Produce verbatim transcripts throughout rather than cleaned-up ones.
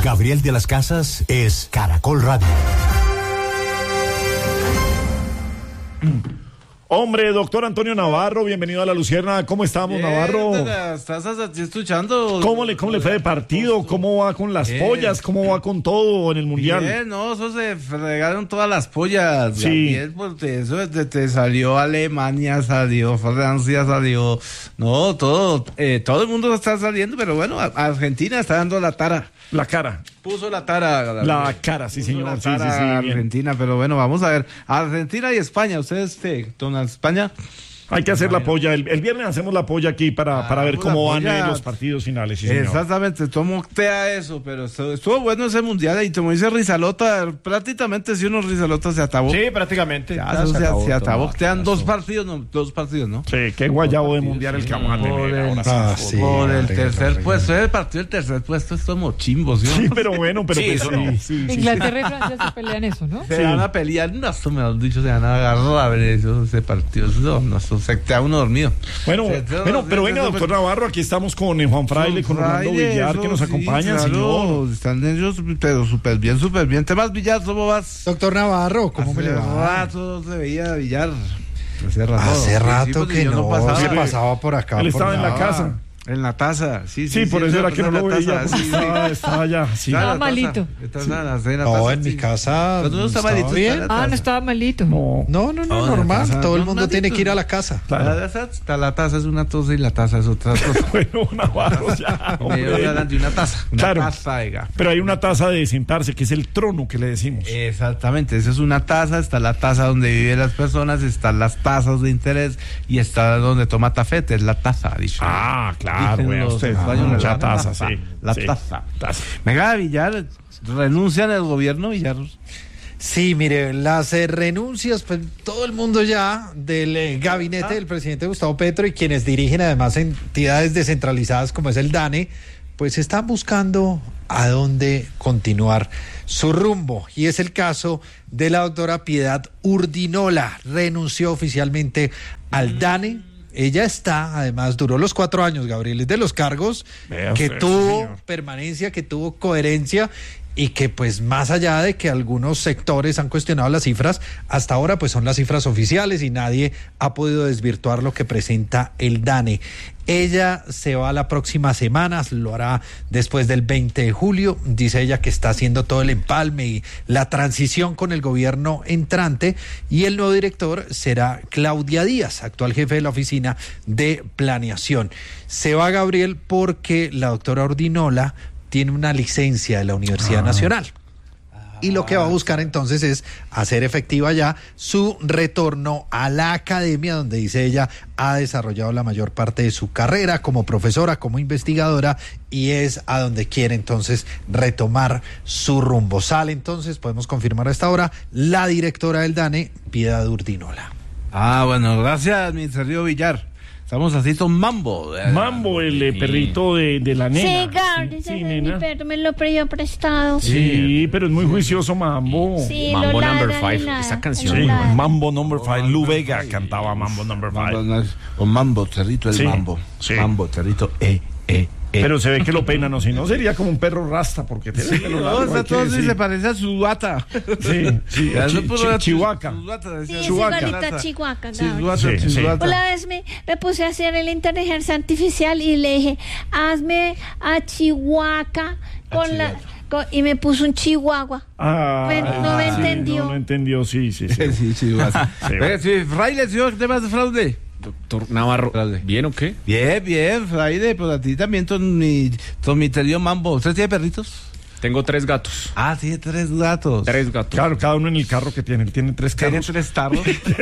Gabriel de las Casas es Caracol Radio. Hombre, doctor Antonio Navarro, bienvenido a La Lucierna. ¿Cómo estamos, Bien, Navarro? ¿Estás escuchando? ¿Cómo le, cómo le fue de partido? ¿Cómo va con las Bien. pollas? ¿Cómo va con todo en el Mundial? Bien, no, eso se fregaron todas las pollas. Sí. Bien, porque eso te, te salió Alemania, salió Francia, salió... No, todo, eh, todo el mundo está saliendo, pero bueno, a- Argentina está dando la tara. La cara. Puso la tara. La cara, sí, Puso señor. la Sí, tara sí, sí, a bien. Argentina, pero bueno, vamos a ver. Argentina y España, ¿ustedes qué? ¿Don España? Hay que hacer la polla. El, el viernes hacemos la polla aquí para, Ah, para ver la cómo van polla. eh, los partidos finales. Sí, señor. Exactamente, tomo tea eso, pero estuvo, estuvo bueno ese mundial y como dice Rizalota, prácticamente si uno Rizalota se atabó. Sí, prácticamente. Ya, Ya se, se, acabó se atabó. todo. Quedan dos partidos, no, dos partidos, ¿no? Sí, qué guayabo de mundial el que vamos a Por tener el, ahora sí. Ah, sí, por el horrible, tercer horrible. puesto, el partido del tercer puesto es como chimbo, ¿sí? Sí, pero bueno, pero Sí, pues, eso sí, no. sí, sí. Inglaterra y Francia se pelean eso, ¿no? Se Sí. van a pelear, no, esto me han dicho, se van a agarrar a ver eso, ese partido, no, no, eso se queda uno dormido. Bueno, Se- se- bueno, se- pero se- venga, se- doctor Navarro, aquí estamos con eh, Juan Fraile, con Orlando Fraile, Villar, eso que nos sí, acompañan, claro, señor. Están ellos, pero súper bien, súper bien. ¿Te vas, Villar? ¿Cómo vas? Doctor Navarro, ¿cómo me le Hace va? rato se veía Villar. Hace rato. Hace Sí, rato porque que yo no, pasaba. se Sí, pasaba por acá. él por estaba en la nada. casa. En la taza, sí, Sí, sí. por sí, eso sí, era que no en lo la veía, taza, porque sí, sí. estaba, estaba allá. Sí. Estaba en la Estaba malito. taza, estaba en la- en la No, taza, en mi sí. casa. Cuando uno está estaba malito, bien. está en la Ah, no taza. estaba malito. No, No, no, no, No, en la normal. casa, Todo el no, mundo maldito. tiene que ir a la casa. claro. La taza, está- la taza es una taza y la taza es otra cosa. Bueno, Navarro, ya, Me hombre. hablan de una taza. Una Claro. taza, oiga. Pero hay una taza de sentarse, que es el trono que le decimos. Exactamente, esa es una taza, está la taza donde viven las personas, están las tazas de interés y está donde toma tafete, es la taza, dicho. Ah, claro, Dicen güey, los usted. españoles, Mucha la taza, taza, sí. la sí. taza. Taza. Venga, Villar, renuncian al gobierno, Villar. Sí, mire, las eh, renuncias, pues todo el mundo ya del eh, gabinete del presidente Gustavo Petro y quienes dirigen además entidades descentralizadas como es el DANE, pues están buscando a dónde continuar su rumbo. Y es el caso de la doctora Piedad Urdinola, renunció oficialmente al DANE. Ella está, además, duró los cuatro años, Gabriel, es de los cargos Vea que usted, tuvo señor. permanencia, que tuvo coherencia y que pues más allá de que algunos sectores han cuestionado las cifras, hasta ahora pues son las cifras oficiales y nadie ha podido desvirtuar lo que presenta el DANE. Ella se va la próxima semana, lo hará después del veinte de julio, dice ella que está haciendo todo el empalme y la transición con el gobierno entrante y el nuevo director será Claudia Díaz, actual jefe de la oficina de planeación. Se va Gabriel porque la doctora Urdinola tiene una licencia de la Universidad Ah. Nacional. Y lo que va a buscar entonces es hacer efectiva ya su retorno a la academia, donde dice ella ha desarrollado la mayor parte de su carrera como profesora, como investigadora, y es a donde quiere entonces retomar su rumbo. Sale entonces, podemos confirmar a esta hora, la directora del DANE, Piedad Urdinola. Ah, bueno, gracias, mi querido Villar. Estamos así con Mambo. Mambo, el eh, perrito de, de la nena. Sí, Gabriel, Sí, ese es nena. mi perro, me lo pidió prestado. Sí, Sí, pero es muy juicioso Mambo. lo Mambo ladra Number y Five, nada, esa canción. Sí, lo ladra. Mambo Number Five. Lu Vega cantaba Mambo Number Five. Mambo, o Mambo, Territo, el Sí, Mambo. sí. Mambo, Territo, eh, eh, eh. Pero se ve que lo peinan, o si no sería como un perro rasta, porque tiene el pelo No, largo, está hay que todo así, decir. se parece a su bata. Sí, sí, Ya, chi- no puedo chi- ver- Chihuahua. Chihuahua, decía. Sí, es Chihuahua. igualita a Chihuahua, Gabriel. Chihuahua, Sí, sí. Chihuahua. Una vez me, me puse a hacer la inteligencia artificial y le dije, hazme a Chihuahua con la... con- y me puso un Chihuahua. Ah, Pues, no me sí, entendió. No, no entendió, sí, sí, sí. Sí, Chihuahua. Sí, Venga, sí, Fraile, señor, temas de fraude. Doctor Navarro, Dale. ¿bien o qué? Bien, bien, Fraile, pues a ti también, con mi, con mi querido Mambo. ¿Usted tiene perritos? Tengo tres gatos. Ah, tiene tres gatos. Tres gatos. Claro, cada uno en el carro que tiene. Él tiene tres ¿Tiene carros. tres tarros?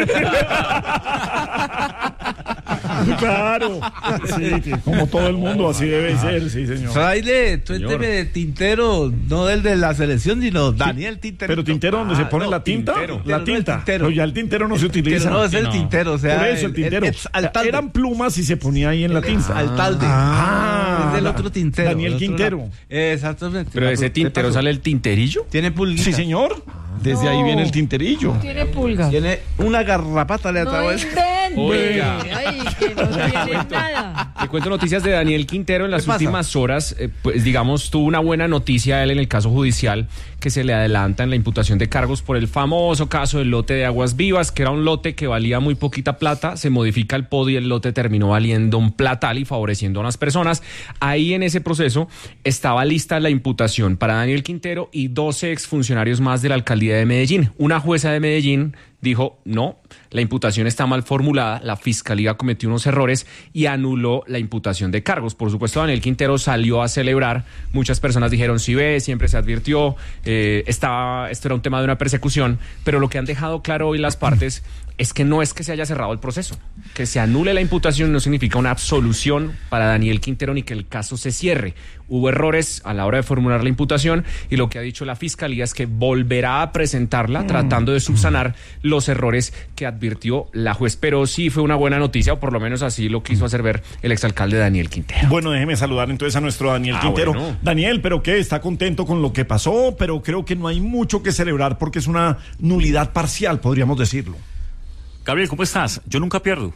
Claro. Sí, sí, como todo el mundo, así debe ser, sí, señor. Fraile, Señor. cuénteme de Tintero, no del de la selección, sino Daniel Tintero. Pero tintero donde se pone no, la tinta, Tintero. la No, el tinta. tintero. No, ya el tintero no se utiliza. No, es el No. tintero, o sea, Por eso el tintero. el- el- al talde. Eran plumas y se ponía ahí en la tinta. Al talde. Ah, es del la- otro tintero. Daniel del otro Quintero. lado. Exactamente. Pero de ese ¿Qué tintero pasó? sale el tinterillo. Tiene pulguitas. Sí, señor. Desde ahí No. viene el tinterillo. Tiene pulgas. Tiene una garrapata le No atrás. invente. Oiga. Ay, que no tiene nada. Te cuento noticias de Daniel Quintero. En las ¿Qué pasa? últimas horas, eh, pues digamos, tuvo una buena noticia él en el caso judicial, que se le adelanta en la imputación de cargos por el famoso caso del lote de Aguas Vivas, que era un lote que valía muy poquita plata. Se modifica el P O D y el lote terminó valiendo un platal y favoreciendo a unas personas. Ahí en ese proceso estaba lista la imputación para Daniel Quintero y doce exfuncionarios más de la alcaldía de Medellín. Una jueza de Medellín dijo, no, la imputación está mal formulada, la fiscalía cometió unos errores y anuló la imputación de cargos. Por supuesto, Daniel Quintero salió a celebrar, muchas personas dijeron, sí ve, siempre se advirtió, eh, estaba, esto era un tema de una persecución, pero lo que han dejado claro hoy las partes es que no es que se haya cerrado el proceso, que se anule la imputación no significa una absolución para Daniel Quintero ni que el caso se cierre. Hubo errores a la hora de formular la imputación y lo que ha dicho la fiscalía es que volverá a presentarla tratando de subsanar los errores que advirtió la juez. Pero sí fue una buena noticia, o por lo menos así lo quiso hacer ver el exalcalde Daniel Quintero. Bueno, déjeme saludar entonces a nuestro Daniel Ah, Quintero. bueno. Daniel, ¿pero qué? ¿Está contento con lo que pasó? Pero creo que no hay mucho que celebrar porque es una nulidad parcial, podríamos decirlo. Gabriel, ¿cómo estás? Yo nunca pierdo.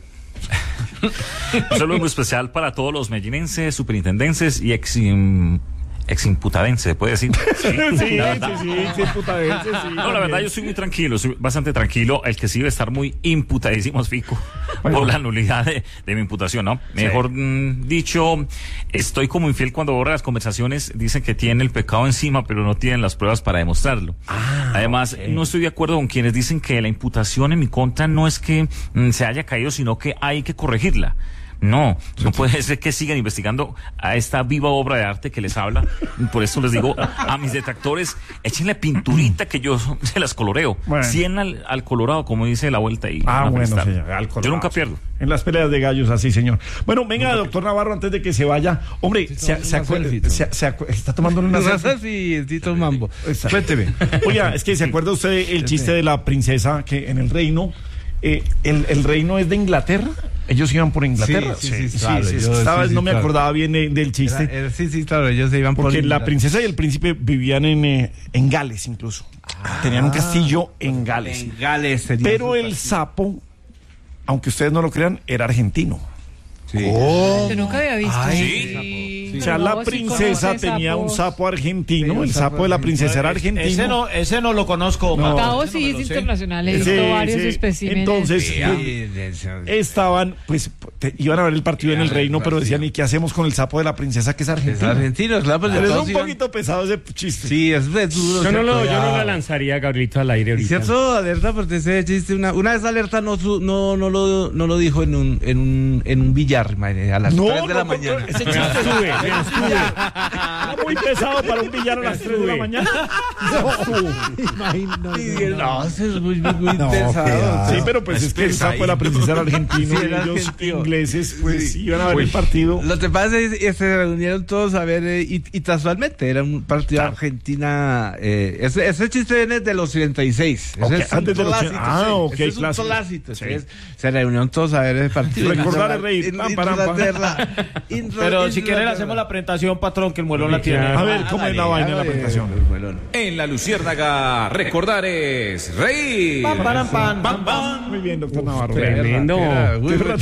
Un saludo muy especial para todos los medellinenses, superintendenses y ex, eximputadenses, ¿se puede decir? Sí, sí, la verdad. sí, sí, sí, imputadense, sí, No, la verdad, yo soy muy tranquilo, soy bastante tranquilo. El que sí debe estar muy imputadísimo es Fico, Bueno. por la nulidad de, de mi imputación, ¿no? Sí. Mejor mm, dicho, estoy como infiel cuando borra las conversaciones, dicen que tiene el pecado encima, pero no tienen las pruebas para demostrarlo. Ah, Además, okay. no estoy de acuerdo con quienes dicen que la imputación en mi contra no es que mm, se haya caído, sino que hay que corregirla. No, no puede ser que sigan investigando a esta viva obra de arte que les habla. Por eso les digo a mis detractores, échenle pinturita que yo se las coloreo. Bueno. cien al, al colorado, como dice la vuelta ahí. Ah, Una bueno, freestyle. señor, al colorado. Yo nunca pierdo. En las peleas de gallos, así, señor. Bueno, venga, doctor Navarro, antes de que se vaya. Hombre, Sí, se, toma se una acuerda, selfie, se, se acu- está tomando una No selfie. sé si Tito Mambo. Exacto. Cuénteme. Oiga, es que se acuerda usted el chiste de la princesa que en el reino, eh, el, el reino es de Inglaterra. Ellos iban por Inglaterra. Sí, sí, sí, claro, yo- estaba- sí, sí, no me claro. acordaba bien de- del chiste. Era- era- sí, sí, claro, ellos se iban por Porque la Inglaterra. princesa y el príncipe vivían en, eh, en Gales incluso. Tenían un castillo en Gales. En Gales sería Pero su el castillo. sapo, aunque ustedes no lo crean, era argentino. Sí. Yo nunca había visto. Sí. O sea, No, la sí princesa conoce tenía sapos. un sapo argentino, Sí, el un sapo sapo de la argentino. princesa era argentino. Ese no, ese no lo conozco. No. Pato. Gustavo Ese no sí me es lo sé. internacional, he Sí, visto varios sí. especímenes. Entonces, Sí, eh, sí, estaban, pues, te- iban a ver el partido en el Ya, reino, el pero decían, partido. ¿y qué hacemos con el sapo de la princesa que es Es argentino? argentino, claro, pues Pero es todos un iban- poquito pesado ese chiste. Sí, es es duro. Yo no, lo, ¿cierto? yo no Ya. la lanzaría, Gabrielito, al aire Y ahorita. cierto, alerta, porque ese chiste, una, una vez alerta no, su- no, no, lo, no lo dijo en un, en un, en un billar, imagínate, a las No, tres de no, la no, mañana. ese chiste sube, era muy pesado para un billar a las tres de la mañana. Sí, no, eso es muy, muy, muy No, pesado. Sí, pero pues es que el sapo de la princesa era argentino Sí, y era ellos argentino. ingleses pues Sí. iban a ver el partido. Lo que pasa es que se reunieron todos a ver, eh, y, y casualmente era un partido de Argentina. Eh, ese, ese chiste viene de los treinta y seis. Ese Ok, es un antes de los clásico, ochenta. Ah, sí. ok, Ese es un clásico. clásico. Sí. Entonces, se reunieron todos a ver ese partido. Recordar es reír. In- Pam, param, pam. Inglaterra. Inglaterra. Pero si quieren hacemos la presentación, patrón, que el muelón la tiene. A ver, ¿cómo es la vaina de la Hágale, presentación? Muelón. En la Luciérnaga, recordar es reír. Pam, param, pam, pam, pam. Muy bien, doctor Navarro. Tremendo. Era, uy, uy.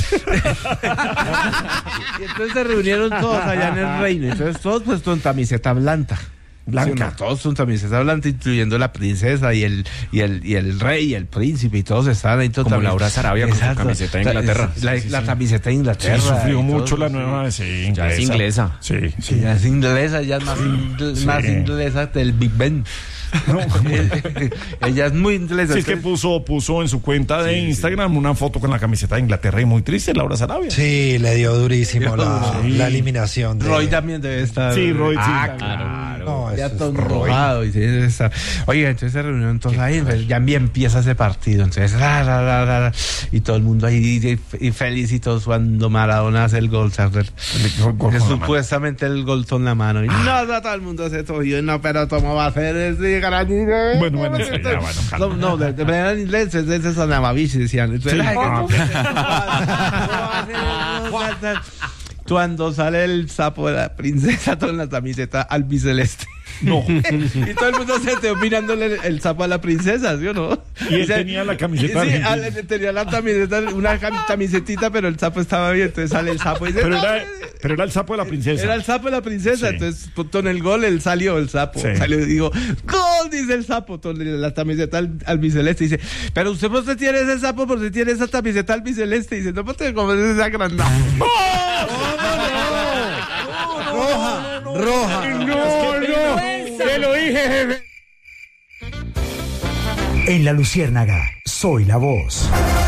Y entonces se reunieron todos allá en el reino. Entonces todos pues con camiseta blanca. Blanca. Sí, no, todos con camiseta blanca, incluyendo la princesa y el, y el, y el rey y el príncipe, y todos estaban ahí todos Como también. Laura Sarabia con su Exacto. camiseta de Inglaterra. La, la- la camiseta de Inglaterra. Sí, sufrió y mucho todo, la nueva. Sí, Ya es inglesa. Sí, Sí, sí. ya es inglesa, ella es más, ingle- Sí. más inglesa del Big Ben. Ella es muy inglesa. Sí, es que entonces- puso, puso en su cuenta de Instagram una foto con la camiseta de Inglaterra y muy triste, Laura Sarabia. Sí, le dio durísimo la, Sí. la eliminación. De... Roy también debe estar. Sí, Roy, sí. Ah, Claro. No, ya eso todo es Roy. enrojado, y sí, debe estar. Oiga, entonces se reunieron todos ahí, pues, ya bien empieza ese partido, entonces, ra, ra, ra, ra, ra, y todo el mundo ahí y, y feliz y todos cuando Maradona hace el gol, ¿sabes? Gol con Que la supuestamente el gol con la mano, y no, no, todo el mundo se tosió, no, pero ¿cómo va a ser ese gran idea? Bueno, bueno, sí, ya, bueno, calma. No, no, de, de manera en inglés, ese son Amavici, decían. Entonces, Sí. ay, Ah, que- Cuando sale el sapo de la princesa con la camiseta albiceleste. No. Y todo el mundo se quedó mirándole el, el sapo a la princesa, ¿sí o no? Y él O sea, tenía la camiseta Sí, argentina. al- tenía la camiseta, una cam- camisetita, pero el sapo estaba bien, entonces sale el sapo y dice, Pero "No, era, pero era el sapo de la princesa. era el sapo de la princesa", Sí. entonces con el gol él salió, el sapo, Sí. salió y dijo, "Gol", dice el sapo, con la camiseta al, albiceleste, dice, "Pero usted por qué tiene ese sapo, por qué tiene esa camiseta albiceleste", dice, "No, porque como es agrandado". Roja, roja. No, no. Te lo dije, jefe. En La Luciérnaga, soy la voz.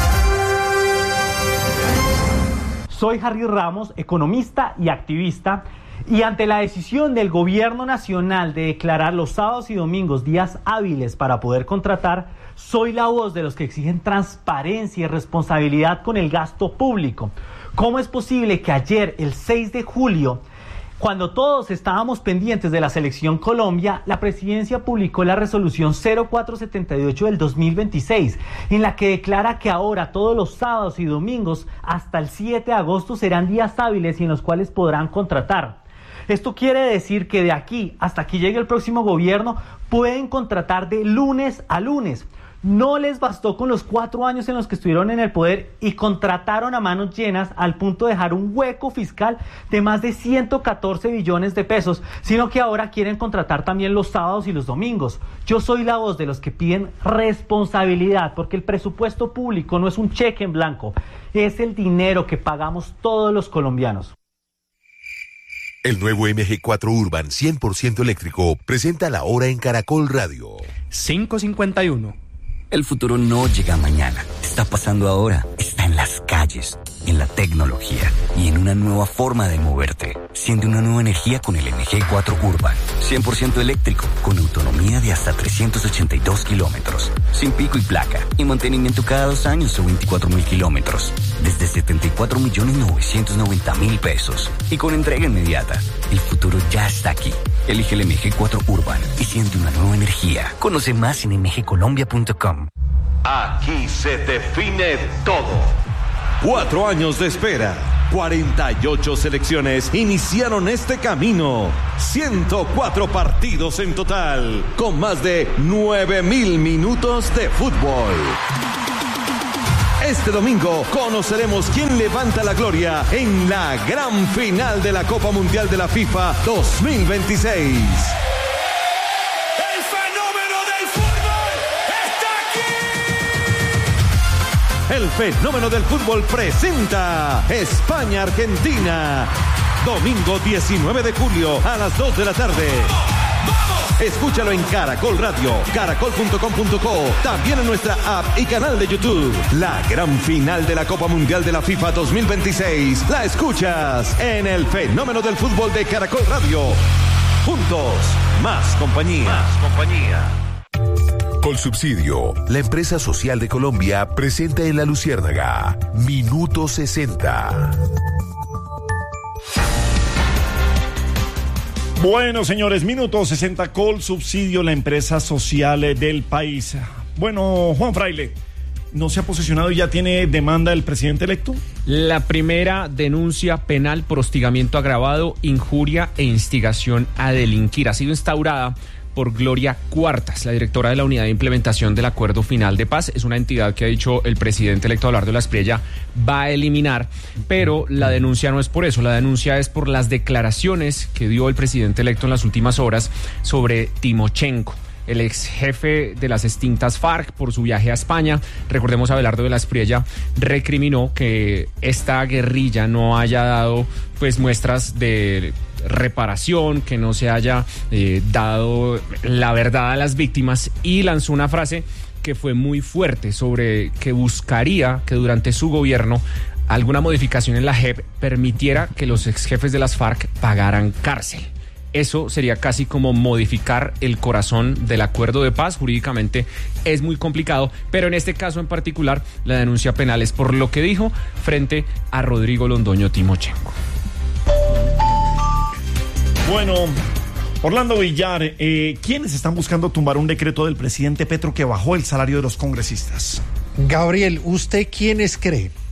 Soy Harry Ramos, economista y activista, y ante la decisión del gobierno nacional de declarar los sábados y domingos días hábiles para poder contratar, soy la voz de los que exigen transparencia y responsabilidad con el gasto público. ¿Cómo es posible que ayer, el seis de julio, cuando todos estábamos pendientes de la selección Colombia, la presidencia publicó la resolución cero cuatro setenta y ocho del dos mil veintiséis, en la que declara que ahora todos los sábados y domingos hasta el siete de agosto serán días hábiles y en los cuales podrán contratar? Esto quiere decir que de aquí hasta que llegue el próximo gobierno pueden contratar de lunes a lunes. No les bastó con los cuatro años en los que estuvieron en el poder y contrataron a manos llenas al punto de dejar un hueco fiscal de más de ciento catorce billones de pesos, sino que ahora quieren contratar también los sábados y los domingos. Yo soy la voz de los que piden responsabilidad, porque el presupuesto público no es un cheque en blanco, es el dinero que pagamos todos los colombianos. El nuevo M G cuatro Urban cien por ciento eléctrico presenta la hora en Caracol Radio. cinco cincuenta y uno. El futuro no llega mañana, está pasando ahora, está en las calles, en la tecnología y en una nueva forma de moverte. Siente una nueva energía con el M G cuatro Urban, cien por ciento eléctrico, con autonomía de hasta trescientos ochenta y dos kilómetros, sin pico y placa, y mantenimiento cada dos años o veinticuatro mil kilómetros, desde setenta y cuatro millones novecientos noventa mil pesos, y con entrega inmediata. El futuro ya está aquí. Elige el M G cuatro Urban y siente una nueva energía. Conoce más en m g colombia punto com. Aquí se define todo. Cuatro años de espera, cuarenta y ocho selecciones iniciaron este camino, ciento cuatro partidos en total, con más de nueve mil minutos de fútbol. Este domingo conoceremos quién levanta la gloria en la gran final de la Copa Mundial de la FIFA dos mil veintiséis. El fenómeno del fútbol presenta España-Argentina. Domingo diecinueve de julio a las dos de la tarde. Escúchalo en Caracol Radio, caracol punto com punto co, también en nuestra app y canal de YouTube. La gran final de la Copa Mundial de la FIFA dos mil veintiséis la escuchas en el fenómeno del fútbol de Caracol Radio. Juntos, más compañía. Más compañía. Colsubsidio, la empresa social de Colombia, presenta en La Luciérnaga Minuto sesenta. Bueno, señores, minuto sesenta, Colsubsidio, la empresa social del país. Bueno, Juan Fraile, ¿no se ha posesionado y ya tiene demanda el presidente electo? La primera denuncia penal por hostigamiento agravado, injuria e instigación a delinquir ha sido instaurada por Gloria Cuartas, la directora de la Unidad de Implementación del Acuerdo Final de Paz. Es una entidad que ha dicho el presidente electo Abelardo de la Espriella va a eliminar, pero la denuncia no es por eso, la denuncia es por las declaraciones que dio el presidente electo en las últimas horas sobre Timochenko, el ex jefe de las extintas FARC, por su viaje a España. Recordemos, Abelardo de la Espriella recriminó que esta guerrilla no haya dado pues muestras de reparación, que no se haya eh, dado la verdad a las víctimas, y lanzó una frase que fue muy fuerte sobre que buscaría que durante su gobierno alguna modificación en la J E P permitiera que los ex jefes de las FARC pagaran cárcel. Eso sería casi como modificar el corazón del acuerdo de paz. Jurídicamente es muy complicado, pero en este caso en particular la denuncia penal es por lo que dijo frente a Rodrigo Londoño Timochenko. Bueno, Orlando Villar, eh, ¿quiénes están buscando tumbar un decreto del presidente Petro que bajó el salario de los congresistas? Gabriel, ¿usted quiénes cree?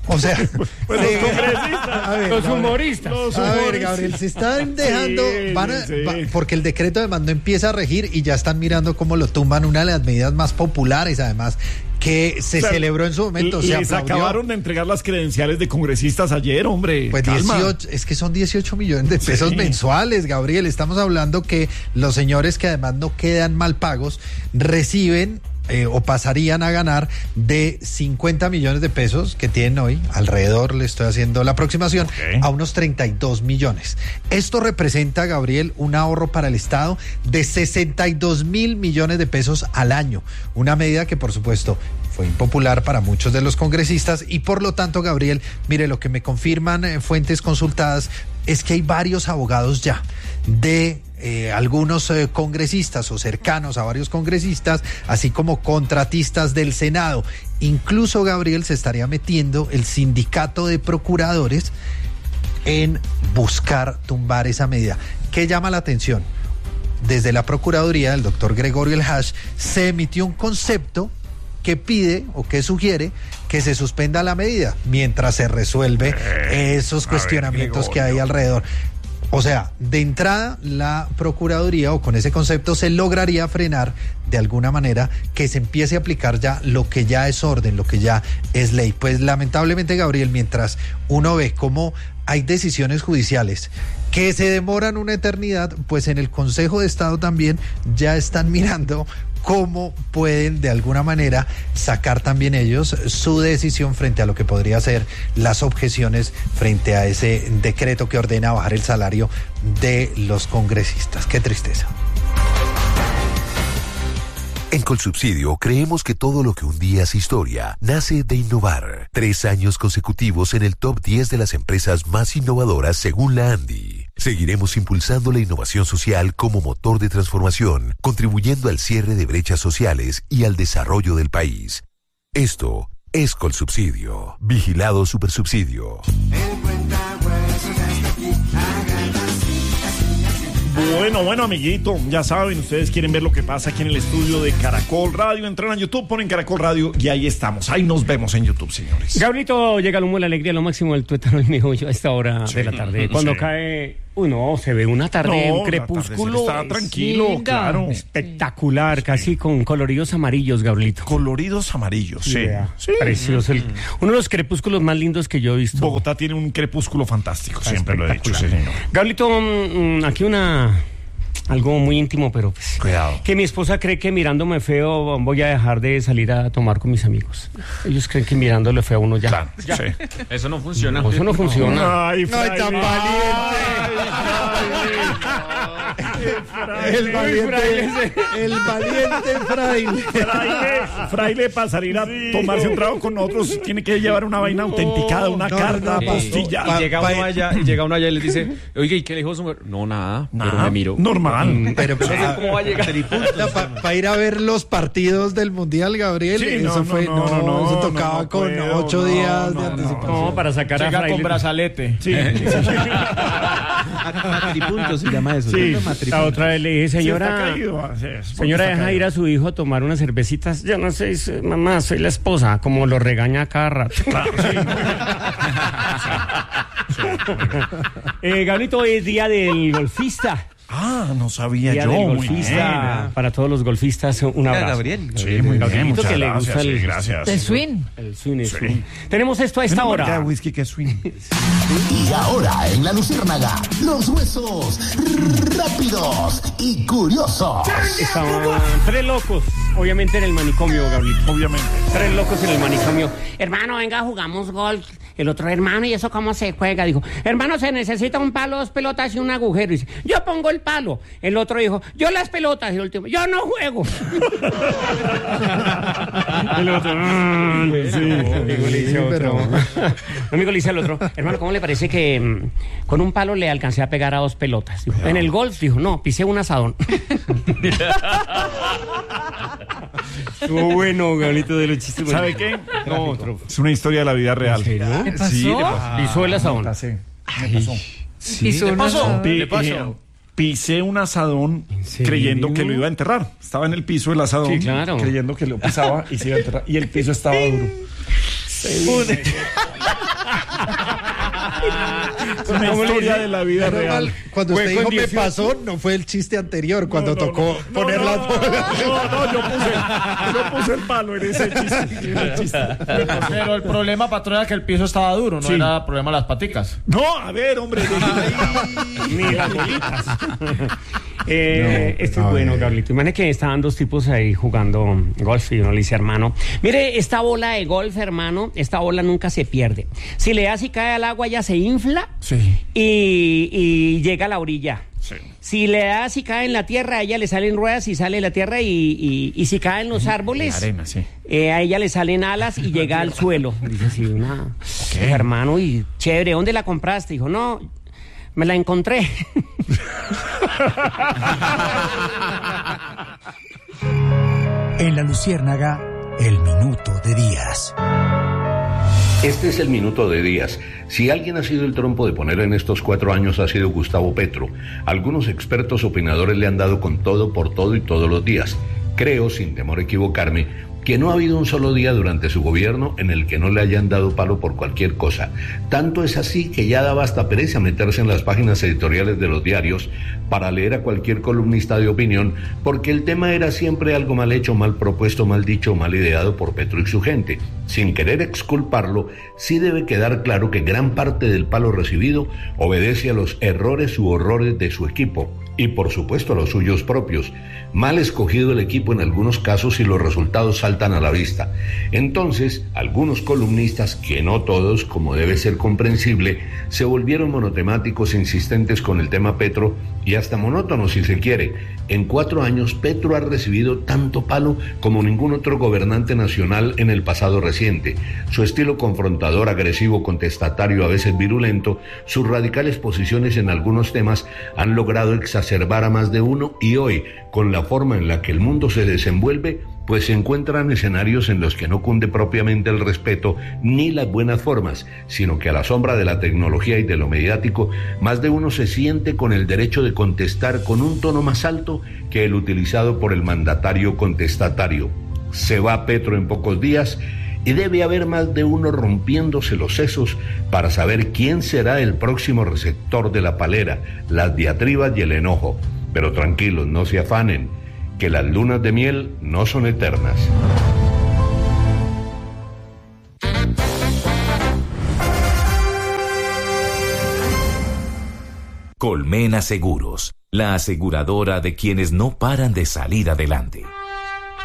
O sea, pues sí, los congresistas, a ver, los Gabriel, humoristas. los A ver, humoristas. Gabriel, se están dejando, Sí, van a- sí. va- porque el decreto de mando empieza a regir y ya están mirando cómo lo tumban, una de las medidas más populares, además, que se O sea, celebró en su momento. Se Les aplaudió. acabaron de entregar las credenciales de congresistas ayer, hombre. Pues Calma. dieciocho, es que son dieciocho millones de pesos Sí. mensuales, Gabriel. Estamos hablando que los señores que además no quedan mal pagos reciben eh, o pasarían a ganar de cincuenta millones de pesos que tienen hoy, alrededor, le estoy haciendo la aproximación, Ok. a unos treinta y dos millones. Esto representa, Gabriel, un ahorro para el Estado de sesenta y dos mil millones de pesos al año. Una medida que, por supuesto, fue impopular para muchos de los congresistas y por lo tanto, Gabriel, mire, lo que me confirman eh, fuentes consultadas es que hay varios abogados ya de eh, algunos eh, congresistas o cercanos a varios congresistas, así como contratistas del Senado. Incluso, Gabriel, se estaría metiendo el sindicato de procuradores en buscar tumbar esa medida. ¿Qué llama la atención? Desde la Procuraduría del doctor Gregorio El Hash se emitió un concepto que pide o que sugiere que se suspenda la medida mientras se resuelve Eh, esos a ver, cuestionamientos que hay Gregorio. alrededor. O sea, de entrada, la Procuraduría o con ese concepto se lograría frenar de alguna manera que se empiece a aplicar ya lo que ya es orden, lo que ya es ley. Pues lamentablemente, Gabriel, mientras uno ve cómo hay decisiones judiciales que se demoran una eternidad, pues en el Consejo de Estado también ya están mirando cómo pueden de alguna manera sacar también ellos su decisión frente a lo que podría ser las objeciones frente a ese decreto que ordena bajar el salario de los congresistas. Qué tristeza. En Colsubsidio creemos que todo lo que un día es historia nace de innovar. Tres años consecutivos en el top diez de las empresas más innovadoras según la ANDI. Seguiremos impulsando la innovación social como motor de transformación, contribuyendo al cierre de brechas sociales y al desarrollo del país. Esto es Colsubsidio. Vigilado Supersubsidio. Bueno, bueno, amiguito, ya saben, ustedes quieren ver lo que pasa aquí en el estudio de Caracol Radio, entran a YouTube, ponen Caracol Radio y ahí estamos, ahí nos vemos en YouTube, señores. Gabrielito, llega el humo de la alegría, lo máximo del tuétano y meollo a esta hora Sí, de la tarde. Cuando sí. cae, uno se ve una tarde, No, un crepúsculo. el atardecer está tranquilo, linda, claro. espectacular, sí. Casi con coloridos amarillos, Gabrielito. Coloridos amarillos, sí. Vea, Sí. precioso. El- uno de los crepúsculos más lindos que yo he visto. Bogotá tiene un crepúsculo fantástico, siempre lo he dicho, sí, señor. Gabrielito, mm, aquí una... algo muy íntimo, pero pues... Cuidado. Que mi esposa cree que mirándome feo voy a dejar de salir a tomar con mis amigos. Ellos creen que mirándole feo a uno ya. Claro, ya. sí. Eso no funciona. No, eso no funciona. Ay, Ay, Fraile. tan valiente. El valiente, el valiente fraile. Fraile, fraile para salir a tomarse un trago con nosotros tiene que llevar una vaina autenticada, una no, carta no, no, apostillada. Pa- Y llega pa- uno allá, y llega uno allá y le dice, oiga, ¿y qué le dijo su mujer? No, nada, pero Nada, me miro. normal. Pero pues, No sé cómo va a llegar. para ir a ver los partidos del Mundial, Gabriel, Sí, eso no, fue, no, no, no, no, eso no, tocaba no con puedo, ocho no, días no, de no, anticipación. No, para sacar a Llega Fraile. con brazalete. Sí. Matripunto se llama eso. Sí. ¿cierto? Matripunto. La otra vez le dije, Sí, está señora, caído, ah, sí, es porque señora, está deja caído. ir a su hijo a tomar unas cervecitas. Yo no sé, soy- mamá, soy la esposa, como lo regaña cada rato. eh, Gabrielito, hoy es día del golfista. Ah, no sabía Día yo. del Muy golfista. bien. Para todos los golfistas, un abrazo. Gabriel. Sí, muy bien, Gabrielito, muchas que le gracias. gusta el- sí, gracias. El swing. El swing, el Sí. swing. Tenemos esto a esta Una marca de hora. whisky que es swing. Y ahora en La Luciérnaga, los huesos rápidos y curiosos. Estaban tres locos, obviamente en el manicomio, Gabrielito. Obviamente. Tres locos en el manicomio. Hermano, venga, jugamos golf. El otro hermano, ¿y eso cómo se juega? Dijo, hermano, se necesita un palo, dos pelotas y un agujero. Y dice, yo pongo el palo. El otro dijo, yo las pelotas. Y el último, yo no juego. El otro, "Ah, sí". Un amigo le dice a otro. Un amigo le dice al otro, hermano, ¿cómo le parece que mm, con un palo le alcancé a pegar a dos pelotas? Dijo, en el golf, dijo, no, pisé un asadón. Estuvo bueno, Gabrielito, de los chistes. ¿Sabe qué? No, otro. Es una historia de la vida real. ¿Qué pasó? Sí, le pasó. Pisó el asadón. Pasé. Me pasó. Hizo ¿Le una- pasó? Pi- ¿Le pasó? eh, pisé un asadón serio? creyendo que lo iba a enterrar. Estaba en el piso del asadón, Sí, claro. creyendo que lo pisaba y se iba a enterrar. Y el piso estaba duro. Es una historia de la vida Menos real. mal, cuando Fue usted con dijo me dieciocho. pasó, no fue el chiste anterior, cuando No, no, tocó no, poner no, las no, bolas. No, no, yo puse, yo puse el palo en ese chiste. En el chiste. Pero el problema, patrón, era que el piso estaba duro, no Sí. era problema de las paticas. No, a ver, hombre. Ni las bolitas. Eh, No, este a es bueno, ver. Gablito. Imagínate que estaban dos tipos ahí jugando golf y uno le dice, hermano, mire, esta bola de golf, hermano, esta bola nunca se pierde. Si le das y cae al agua, ya se infla Sí. y, y llega a la orilla. Sí. Si le das y cae en la tierra, a ella le salen ruedas y sale de la tierra y, y, y si cae en los árboles, La arena, sí. eh, a ella le salen alas y llega al suelo. Dice, sí, una... hermano, y chévere, ¿dónde la compraste? Dijo, no, me la encontré. En la Luciérnaga, el minuto de Díaz. Este es el minuto de Díaz. Si alguien ha sido el trompo de poner en estos cuatro años ha sido Gustavo Petro. Algunos expertos opinadores le han dado con todo, por todo y todos los días. Creo, sin temor a equivocarme, que no ha habido un solo día durante su gobierno en el que no le hayan dado palo por cualquier cosa. Tanto es así que ya daba hasta pereza meterse en las páginas editoriales de los diarios para leer a cualquier columnista de opinión, porque el tema era siempre algo mal hecho, mal propuesto, mal dicho, mal ideado por Petro y su gente. Sin querer exculparlo, sí debe quedar claro que gran parte del palo recibido obedece a los errores u horrores de su equipo, y por supuesto a los suyos propios. Mal escogido el equipo en algunos casos y los resultados saltan a la vista. Entonces, algunos columnistas, que no todos, como debe ser comprensible, se volvieron monotemáticos, insistentes con el tema Petro y hasta monótonos si se quiere. En cuatro años, Petro ha recibido tanto palo como ningún otro gobernante nacional en el pasado reciente. Su estilo confrontador, agresivo, contestatario, a veces virulento, sus radicales posiciones en algunos temas han logrado exacerbar a más de uno, y hoy, con la forma en la que el mundo se desenvuelve, pues se encuentran escenarios en los que no cunde propiamente el respeto ni las buenas formas, sino que a la sombra de la tecnología y de lo mediático, más de uno se siente con el derecho de contestar con un tono más alto que el utilizado por el mandatario contestatario. Se va Petro en pocos días y debe haber más de uno rompiéndose los sesos para saber quién será el próximo receptor de la palera, las diatribas y el enojo. Pero tranquilos, no se afanen, que las lunas de miel no son eternas. Colmena Seguros, la aseguradora de quienes no paran de salir adelante.